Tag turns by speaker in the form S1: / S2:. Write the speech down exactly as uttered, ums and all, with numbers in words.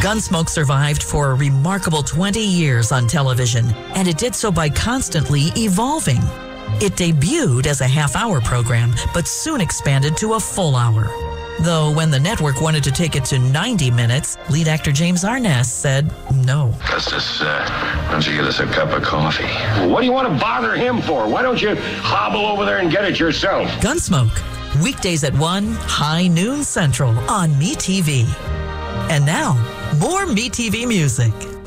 S1: Gunsmoke survived for a remarkable twenty years on television, and it did so by constantly evolving. It debuted as a half-hour program, but soon expanded to a full hour. Though when the network wanted to take it to ninety minutes, lead actor James Arness said no.
S2: Custis, uh, why don't you get us a cup of coffee?
S3: Well, what do you want to bother him for? Why don't you hobble over there and get it yourself?
S1: Gunsmoke, weekdays at one, high noon central on MeTV. And now, more MeTV music.